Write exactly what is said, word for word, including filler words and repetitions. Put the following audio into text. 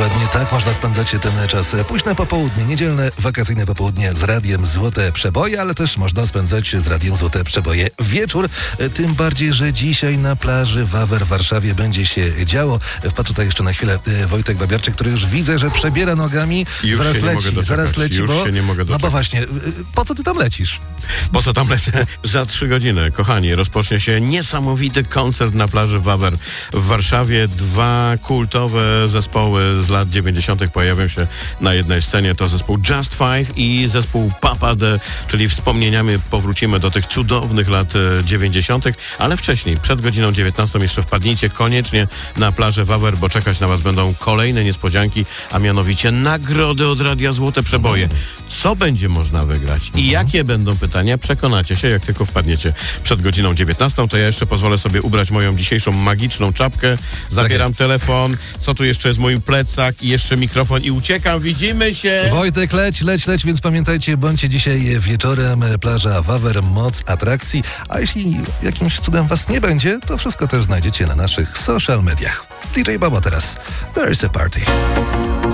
Dokładnie tak można spędzać ten czas. Późne popołudnie, niedzielne, wakacyjne popołudnie z radiem Złote Przeboje, ale też można spędzać z radiem Złote Przeboje wieczór. Tym bardziej, że dzisiaj na plaży Wawer w Warszawie będzie się działo. Wpadł tutaj jeszcze na chwilę Wojtek Babiarczyk, który już widzę, że przebiera nogami. Już zaraz się nie leci, mogę doczekać. zaraz leci, Już bo, się nie mogę no doczekać. bo właśnie, po co ty tam lecisz? Po co tam lecę? Za trzy godziny, kochani, rozpocznie się niesamowity koncert na plaży Wawer w Warszawie. Dwa kultowe zespoły z lat dziewięćdziesiątych pojawią się na jednej scenie. To zespół Just Five i zespół Papa D, czyli wspomnieniami powrócimy do tych cudownych lat dziewięćdziesiątych, ale wcześniej, przed godziną dziewiętnastą jeszcze wpadnijcie koniecznie na plażę Wawer, bo czekać na was będą kolejne niespodzianki, a mianowicie nagrody od Radia Złote Przeboje. Co będzie można wygrać i jakie będą pytania, przekonacie się, jak tylko wpadniecie przed godziną dziewiętnastą. To ja jeszcze pozwolę sobie ubrać moją dzisiejszą magiczną czapkę. Zabieram jest. telefon. Co tu jeszcze jest? Mój plecak i jeszcze mikrofon i uciekam. Widzimy się! Wojtek, leć, leć, leć, więc pamiętajcie, bądźcie dzisiaj wieczorem, plaża Wawer, moc atrakcji, a jeśli jakimś cudem was nie będzie, to wszystko też znajdziecie na naszych social mediach. D J Bobo teraz. There is a party.